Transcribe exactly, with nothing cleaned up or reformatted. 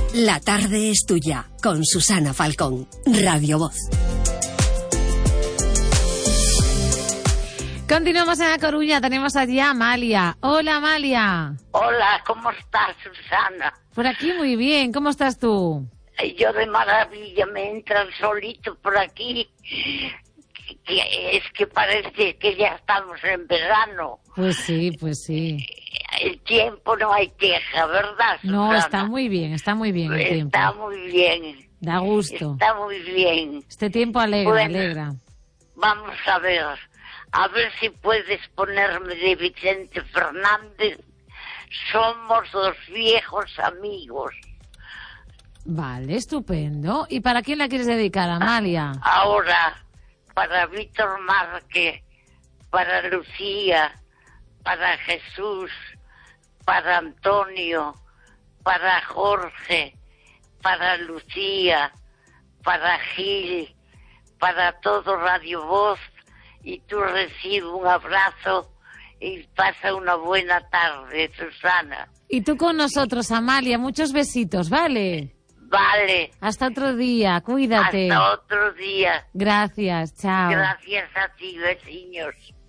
La tarde es tuya, con Susana Falcón, Radio Voz. Continuamos en La Coruña, tenemos allí a Amalia. Hola, Amalia. Hola, ¿cómo estás, Susana? Por aquí muy bien, ¿cómo estás tú? Yo de maravilla, me entra el solito por aquí, que es que parece que ya estamos en verano. Pues sí, pues sí. El tiempo no hay queja, ¿verdad, Susana? No, está muy bien, está muy bien el tiempo. Está muy bien. Da gusto. Está muy bien. Este tiempo alegra, Bueno, alegra. Vamos a ver, a ver si puedes ponerme de Vicente Fernández. Somos dos viejos amigos. Vale, estupendo. ¿Y para quién la quieres dedicar, Amalia? Ahora, para Víctor Márquez, para Lucía, para Jesús, para Antonio, para Jorge, para Lucía, para Gil, para todo Radio Voz, y tú recibe un abrazo y pasa una buena tarde, Susana. Y tú con nosotros, Amalia, muchos besitos, ¿vale? Vale. Hasta otro día, cuídate. Hasta otro día. Gracias, chao. Gracias a ti, vecinos.